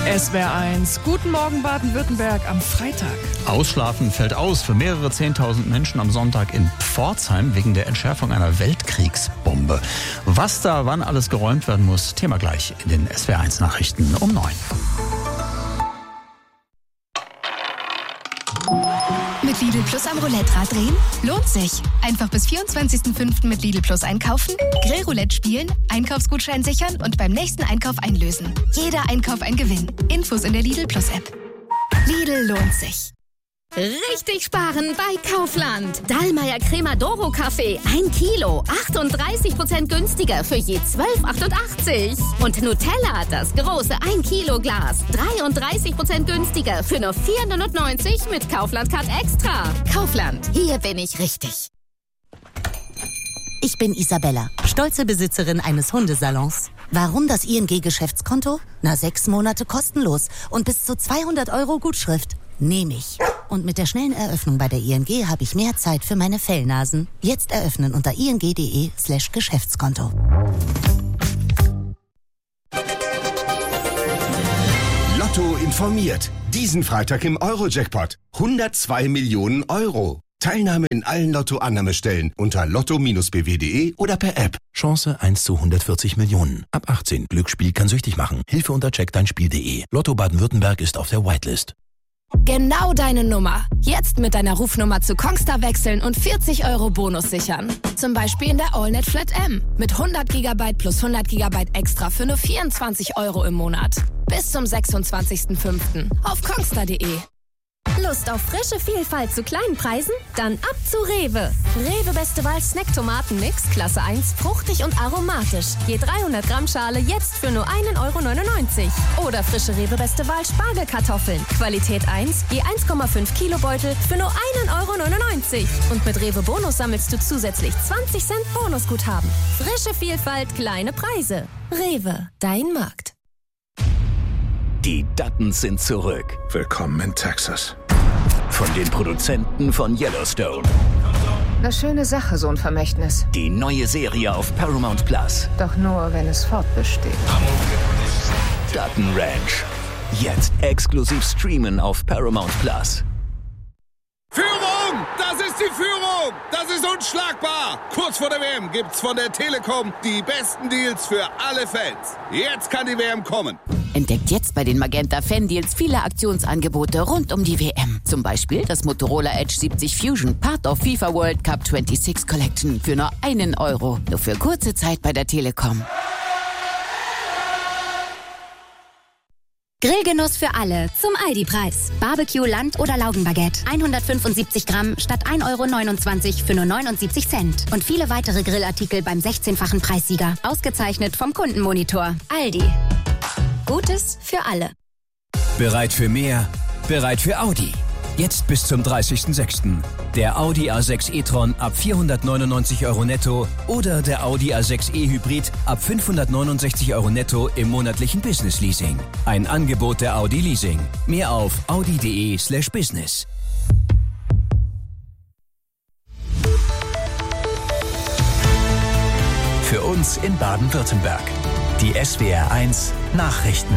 SWR1, guten Morgen Baden-Württemberg am Freitag. Ausschlafen fällt aus für mehrere 10.000 Menschen am Sonntag in Pforzheim wegen der Entschärfung einer Weltkriegsbombe. Was da wann alles geräumt werden muss, Thema gleich in den SWR1 Nachrichten um 9. Mit Lidl Plus am Roulette-Rad drehen? Lohnt sich. Einfach bis 24.05. mit Lidl Plus einkaufen, Grillroulette spielen, Einkaufsgutschein sichern und beim nächsten Einkauf einlösen. Jeder Einkauf ein Gewinn. Infos in der Lidl Plus App. Lidl lohnt sich. Richtig sparen bei Kaufland. Dallmayr Crema Doro Kaffee 1 Kilo, 38% günstiger für je 12,88. Und Nutella, das große 1 Kilo Glas, 33% günstiger für nur 4,99 mit Kaufland Card Extra. Kaufland, hier bin ich richtig. Ich bin Isabella, stolze Besitzerin eines Hundesalons. Warum das ING-Geschäftskonto? 6 Monate kostenlos und bis zu 200 € Gutschrift. Nehme ich. Und mit der schnellen Eröffnung bei der ING habe ich mehr Zeit für meine Fellnasen. Jetzt eröffnen unter ing.de/Geschäftskonto. Lotto informiert. Diesen Freitag im Euro-Jackpot. 102 Millionen €. Teilnahme in allen Lotto-Annahmestellen unter lotto-bw.de oder per App. Chance 1 zu 140 Millionen. Ab 18. Glücksspiel kann süchtig machen. Hilfe unter checkdeinspiel.de. Lotto Baden-Württemberg ist auf der Whitelist. Genau deine Nummer. Jetzt mit deiner Rufnummer zu Kongstar wechseln und 40 € Bonus sichern. Zum Beispiel in der AllNet Flat M. Mit 100 GB plus 100 GB extra für nur 24 € im Monat. Bis zum 26.05. auf kongstar.de. Lust auf frische Vielfalt zu kleinen Preisen? Dann ab zu Rewe. Rewe Beste Wahl Snack-Tomaten-Mix, Klasse 1, fruchtig und aromatisch. Je 300 Gramm Schale jetzt für nur 1,99 €. Oder frische Rewe Beste Wahl Spargelkartoffeln. Qualität 1, je 1,5 Kilo Beutel für nur 1,99 €. Und mit Rewe Bonus sammelst du zusätzlich 20 Cent Bonusguthaben. Frische Vielfalt, kleine Preise. Rewe, dein Markt. Die Duttons sind zurück. Willkommen in Texas. Von den Produzenten von Yellowstone. Eine schöne Sache, so ein Vermächtnis. Die neue Serie auf Paramount Plus. Doch nur, wenn es fortbesteht. Dutton Ranch. Jetzt exklusiv streamen auf Paramount Plus. Führung! Das ist die Führung! Das ist unschlagbar! Kurz vor der WM gibt's von der Telekom die besten Deals für alle Fans. Jetzt kann die WM kommen. Entdeckt jetzt bei den Magenta Fan-Deals viele Aktionsangebote rund um die WM. Zum Beispiel das Motorola Edge 70 Fusion, Part of FIFA World Cup 26 Collection für nur 1 €. Nur für kurze Zeit bei der Telekom. Grillgenuss für alle zum Aldi-Preis. Barbecue, Land- oder Laugenbaguette. 175 Gramm statt 1,29 € für nur 79 Cent. Und viele weitere Grillartikel beim 16-fachen Preissieger. Ausgezeichnet vom Kundenmonitor. Aldi. Gutes für alle. Bereit für mehr? Bereit für Audi. Jetzt bis zum 30.06. Der Audi A6 e-tron ab 499 € netto oder der Audi A6 e-Hybrid ab 569 € netto im monatlichen Business-Leasing. Ein Angebot der Audi Leasing. Mehr auf audi.de/business. Für uns in Baden-Württemberg. Die SWR1 Nachrichten.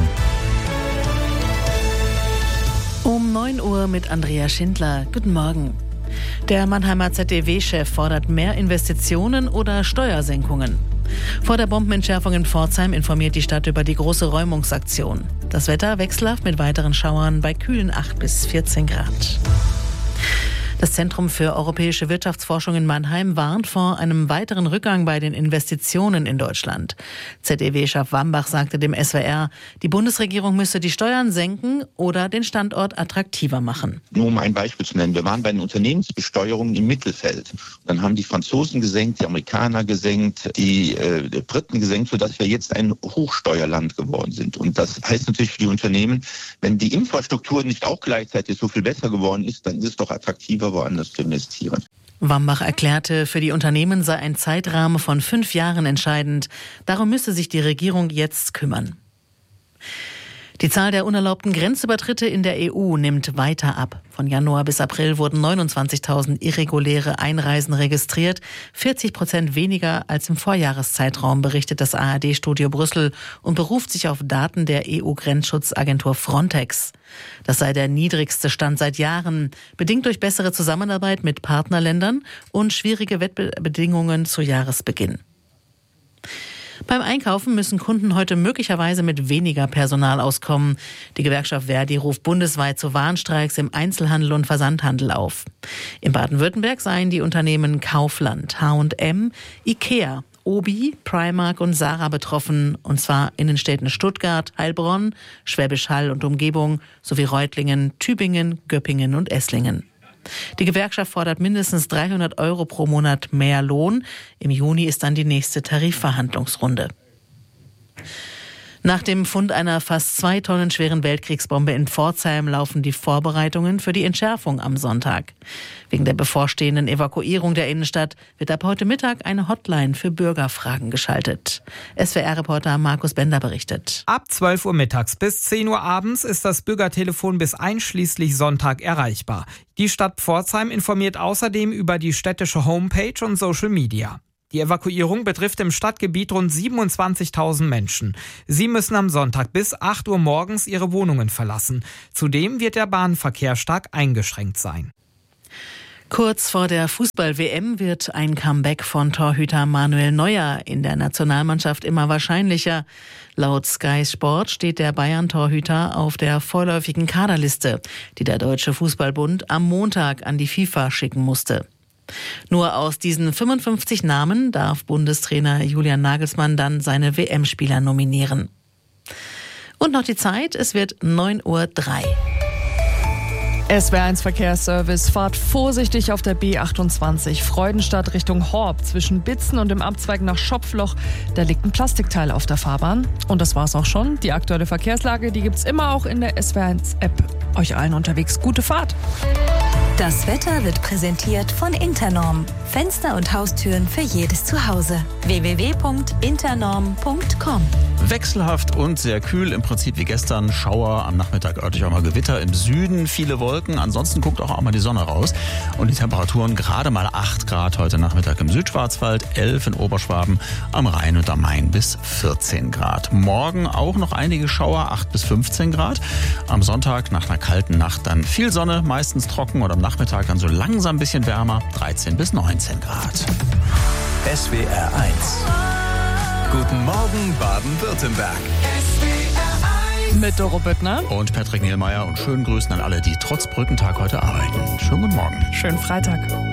Um 9 Uhr mit Andrea Schindler. Guten Morgen. Der Mannheimer ZDW-Chef fordert mehr Investitionen oder Steuersenkungen. Vor der Bombenentschärfung in Pforzheim informiert die Stadt über die große Räumungsaktion. Das Wetter wechselhaft mit weiteren Schauern bei kühlen 8 bis 14 Grad. Das Zentrum für europäische Wirtschaftsforschung in Mannheim warnt vor einem weiteren Rückgang bei den Investitionen in Deutschland. ZDW-Chef Wambach sagte dem SWR, die Bundesregierung müsse die Steuern senken oder den Standort attraktiver machen. Nur um ein Beispiel zu nennen, wir waren bei den Unternehmensbesteuerungen im Mittelfeld. Dann haben die Franzosen gesenkt, die Amerikaner gesenkt, die Briten gesenkt, sodass wir jetzt ein Hochsteuerland geworden sind. Und das heißt natürlich für die Unternehmen, wenn die Infrastruktur nicht auch gleichzeitig so viel besser geworden ist, dann ist es doch attraktiver, woanders zu investieren. Wambach erklärte, für die Unternehmen sei ein Zeitrahmen von 5 Jahren entscheidend. Darum müsse sich die Regierung jetzt kümmern. Die Zahl der unerlaubten Grenzübertritte in der EU nimmt weiter ab. Von Januar bis April wurden 29.000 irreguläre Einreisen registriert, 40% weniger als im Vorjahreszeitraum, berichtet das ARD-Studio Brüssel und beruft sich auf Daten der EU-Grenzschutzagentur Frontex. Das sei der niedrigste Stand seit Jahren, bedingt durch bessere Zusammenarbeit mit Partnerländern und schwierige Wettbedingungen zu Jahresbeginn. Beim Einkaufen müssen Kunden heute möglicherweise mit weniger Personal auskommen. Die Gewerkschaft Verdi ruft bundesweit zu Warnstreiks im Einzelhandel und Versandhandel auf. In Baden-Württemberg seien die Unternehmen Kaufland, H&M, Ikea, Obi, Primark und Zara betroffen, und zwar in den Städten Stuttgart, Heilbronn, Schwäbisch Hall und Umgebung sowie Reutlingen, Tübingen, Göppingen und Esslingen. Die Gewerkschaft fordert mindestens 300 € pro Monat mehr Lohn. Im Juni ist dann die nächste Tarifverhandlungsrunde. Nach dem Fund einer fast 2 Tonnen schweren Weltkriegsbombe in Pforzheim laufen die Vorbereitungen für die Entschärfung am Sonntag. Wegen der bevorstehenden Evakuierung der Innenstadt wird ab heute Mittag eine Hotline für Bürgerfragen geschaltet. SWR-Reporter Markus Bender berichtet. Ab 12 Uhr mittags bis 10 Uhr abends ist das Bürgertelefon bis einschließlich Sonntag erreichbar. Die Stadt Pforzheim informiert außerdem über die städtische Homepage und Social Media. Die Evakuierung betrifft im Stadtgebiet rund 27.000 Menschen. Sie müssen am Sonntag bis 8 Uhr morgens ihre Wohnungen verlassen. Zudem wird der Bahnverkehr stark eingeschränkt sein. Kurz vor der Fußball-WM wird ein Comeback von Torhüter Manuel Neuer in der Nationalmannschaft immer wahrscheinlicher. Laut Sky Sport steht der Bayern-Torhüter auf der vorläufigen Kaderliste, die der Deutsche Fußballbund am Montag an die FIFA schicken musste. Nur aus diesen 55 Namen darf Bundestrainer Julian Nagelsmann dann seine WM-Spieler nominieren. Und noch die Zeit, es wird 9:03 Uhr. SWR1 Verkehrsservice, fahrt vorsichtig auf der B28 Freudenstadt Richtung Horb zwischen Bitzen und dem Abzweig nach Schopfloch. Da liegt ein Plastikteil auf der Fahrbahn. Und das war's auch schon. Die aktuelle Verkehrslage, die gibt's immer auch in der SWR1-App. Euch allen unterwegs gute Fahrt. Das Wetter wird präsentiert von Internorm. Fenster und Haustüren für jedes Zuhause. www.internorm.com. Wechselhaft und sehr kühl, im Prinzip wie gestern. Schauer, am Nachmittag örtlich auch mal Gewitter. Im Süden viele Wolken, ansonsten guckt auch mal die Sonne raus. Und die Temperaturen gerade mal 8 Grad heute Nachmittag im Südschwarzwald, 11 in Oberschwaben, am Rhein und am Main bis 14 Grad. Morgen auch noch einige Schauer, 8 bis 15 Grad. Am Sonntag nach einer kalten Nacht dann viel Sonne, meistens trocken, und am Nachmittag dann so langsam ein bisschen wärmer, 13 bis 19 Grad. SWR 1. Guten Morgen Baden-Württemberg. Mit Doro Büttner und Patrick Nielmeier, und schönen Grüßen an alle, die trotz Brückentag heute arbeiten. Schönen guten Morgen. Schönen Freitag.